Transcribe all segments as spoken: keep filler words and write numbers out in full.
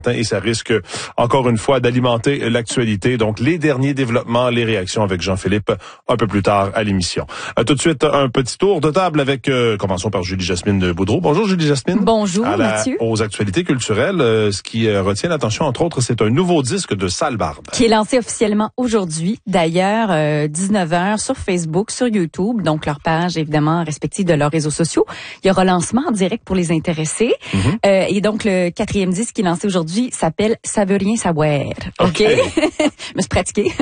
Et ça risque, encore une fois, d'alimenter l'actualité. Donc, les derniers développements, les réactions avec Jean-Philippe un peu plus tard à l'émission. Euh, tout de suite, un petit tour de table avec, euh, commençons par Julie-Jasmine Boudreau. Bonjour Julie-Jasmine. Bonjour à la, Mathieu. Aux actualités culturelles, euh, ce qui euh, retient l'attention, entre autres, c'est un nouveau disque de Salbarde. Qui est lancé officiellement aujourd'hui. D'ailleurs, euh, dix-neuf heures sur Facebook, sur YouTube, donc leur page, évidemment, respective de leurs réseaux sociaux. Il y aura lancement en direct pour les intéressés. Mm-hmm. Euh, et donc, le quatrième disque qui est lancé aujourd'hui s'appelle « Ça veut rien savoir ». OK? okay. Je me suis pratiquée.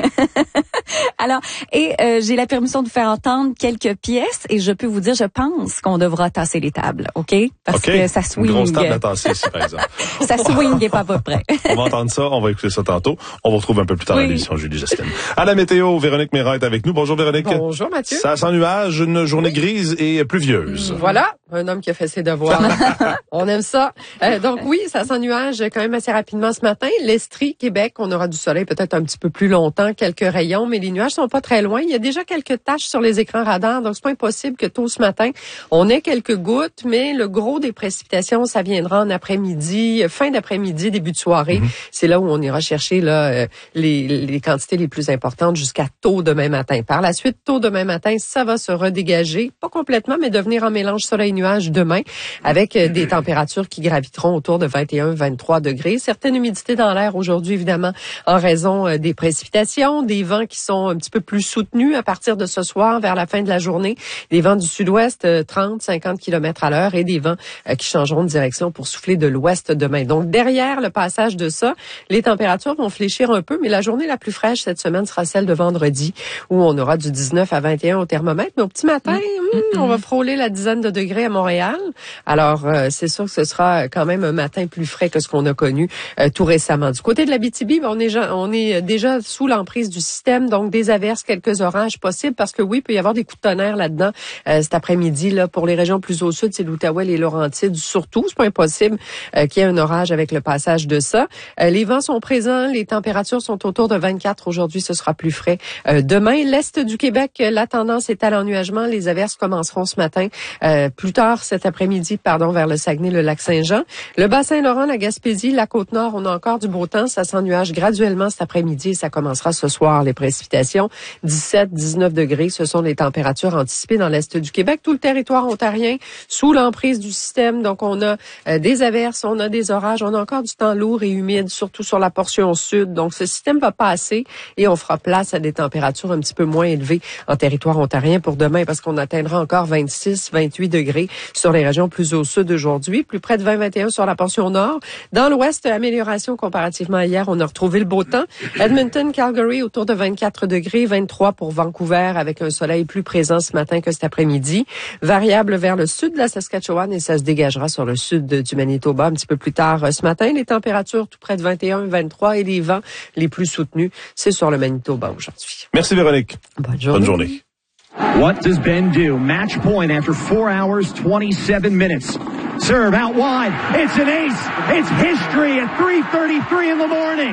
Alors, et euh, j'ai la permission de vous faire entendre quelques pièces et je peux vous dire, je pense qu'on devra tasser les tables, OK? Parce okay. que ça swing. Une grosse table à tasser ici, par exemple. Ça swing et pas à peu près. On va entendre ça, on va écouter ça tantôt. On vous retrouve un peu plus tard oui. dans l'émission, Julie-Jasmine. À la météo, Véronique Méran est avec nous. Bonjour Véronique. Bonjour Mathieu. Ça sent nuage, une journée grise et pluvieuse. Voilà, un homme qui a fait ses devoirs. On aime ça. Euh, donc oui, ça sent nuage quand même assez rapidement ce matin. L'Estrie, Québec, on aura du soleil peut-être un petit peu plus longtemps, quelques rayons, mais les nuages sont pas très loin. Il y a déjà quelques taches sur les écrans radars, donc c'est pas impossible que tôt ce matin, on ait quelques gouttes, mais le gros des précipitations, ça viendra en après-midi, fin d'après-midi, début de soirée. Mm-hmm. C'est là où on ira chercher là les, les quantités les plus importantes jusqu'à tôt demain matin. Par la suite, tôt demain matin, ça va se redégager, pas complètement, mais devenir en mélange soleil-nuage demain, avec des températures qui graviteront autour de vingt et un à vingt-trois degrés. Certaines humidités dans l'air aujourd'hui, évidemment, en raison des précipitations, des vents qui sont un petit peu plus soutenus à partir de ce soir vers la fin de la journée. Des vents du sud-ouest, trente à cinquante kilomètres à l'heure et des vents qui changeront de direction pour souffler de l'ouest demain. Donc, derrière le passage de ça, les températures vont fléchir un peu, mais la journée la plus fraîche cette semaine sera celle de vendredi, où on aura du dix-neuf à vingt et un au thermomètre. Mais au petit matin, mmh. Mmh, on va frôler la dizaine de degrés à Montréal. Alors, euh, c'est sûr que ce sera quand même un matin plus frais que ce qu'on a connu euh, tout récemment. Du côté de l'Abitibi, ben, on est on est déjà sous l'emprise du système, donc des averses, quelques orages possibles, parce que oui, il peut y avoir des coups de tonnerre là-dedans euh, cet après-midi. Là, pour les régions plus au sud, c'est l'Outaouais, les Laurentides, surtout. C'est pas impossible euh, qu'il y ait un orage avec le passage de ça. Euh, les vents sont présents, les températures sont autour de vingt-quatre. Aujourd'hui, ce sera plus frais. Euh, demain, l'est du Québec, la tendance est à l'ennuagement. Les averses commenceront ce matin, euh, plus tard cet après-midi, pardon, vers le Saguenay, le lac Saint-Jean. Le Bas-Saint-Laurent, la Gaspésie, la Côte-Nord, on a encore du beau temps. Ça s'ennuage graduellement cet après-midi et ça commencera ce soir, les précipitations. dix-sept à dix-neuf degrés, ce sont les températures anticipées dans l'est du Québec. Tout le territoire ontarien sous l'emprise du système. Donc, on a euh, des averses, on a des orages, on a encore du temps lourd et humide, surtout sur la portion sud. Donc, ce système va passer et on fera place à des températures un petit peu moins élevées en territoire ontarien pour demain parce qu'on atteindra encore vingt-six à vingt-huit degrés sur les régions plus au sud aujourd'hui, plus près de vingt à vingt et un sur la portion nord. Dans l'ouest, amélioration comparativement à hier, on a retrouvé le beau temps. Edmonton, Calgary, autour de vingt-quatre degrés, vingt-trois pour Vancouver, avec un soleil plus présent ce matin que cet après-midi. Variable vers le sud de la Saskatchewan et ça se dégagera sur le sud du Manitoba un petit peu plus tard ce matin. Les températures tout près de vingt et un à vingt-trois et les vents les plus soutenus, c'est sur le Manitoba aujourd'hui. Merci Véronique. Bonne journée. Bonne journée. What does Ben do? Match point after four hours, twenty-seven minutes. Serve out wide. It's an ace. It's history at three thirty-three in the morning.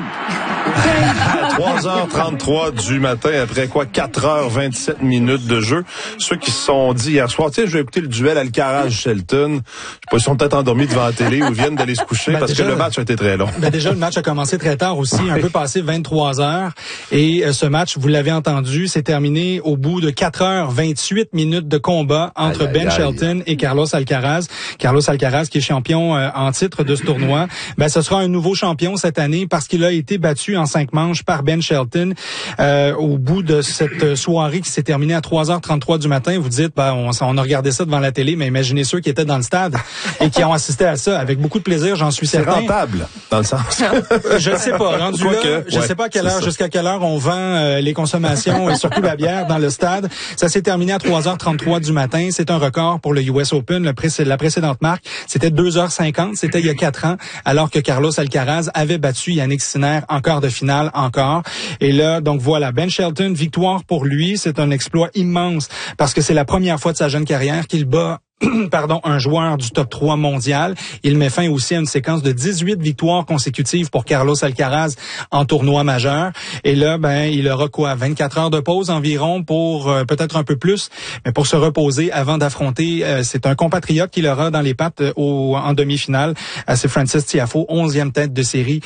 À trois heures trente-trois du matin, après quoi, quatre heures vingt-sept minutes de jeu. Ceux qui se sont dit hier soir, tiens, je vais écouter le duel Alcaraz-Shelton. Je sais pas, ils sont peut-être endormis devant la télé ou viennent d'aller se coucher ben parce déjà, que le match a été très long. Ben déjà, le match a commencé très tard aussi, un peu passé vingt-trois heures. Et euh, ce match, vous l'avez entendu, s'est terminé au bout de quatre heures vingt-huit minutes de combat entre aïe, Ben aïe, Shelton aïe. et Carlos Alcaraz. Carlos Alcaraz, qui est champion euh, en titre de ce tournoi, ben ce sera un nouveau champion cette année parce qu'il a été battu en cinq manches par Ben Shelton euh, au bout de cette soirée qui s'est terminée à trois heures trente-trois du matin. Vous dites, ben on, on a regardé ça devant la télé, mais imaginez ceux qui étaient dans le stade et qui ont assisté à ça avec beaucoup de plaisir, j'en suis certain. C'est rentable, dans le sens. Je ne sais pas. Rendu là, que, je ne ouais, sais pas à quelle heure, jusqu'à quelle heure on vend euh, les consommations et surtout la bière dans le stade. Ça s'est terminé à trois heures trente-trois du matin. C'est un record pour le U S Open. Le pré- la précédente marque, c'était deux heures cinquante. C'était il y a quatre ans, alors que Carlos Alcaraz avait battu Yannick Sinner en quart de finale encore. Et là, donc voilà, Ben Shelton, victoire pour lui. C'est un exploit immense parce que c'est la première fois de sa jeune carrière qu'il bat pardon, un joueur du top trois mondial. Il met fin aussi à une séquence de dix-huit victoires consécutives pour Carlos Alcaraz en tournoi majeur. Et là, ben, il aura quoi, vingt-quatre heures de pause environ pour euh, peut-être un peu plus, mais pour se reposer avant d'affronter, euh, c'est un compatriote qu'il aura dans les pattes euh, au, en demi-finale. Euh, c'est Frances Tiafoe, onzième tête de série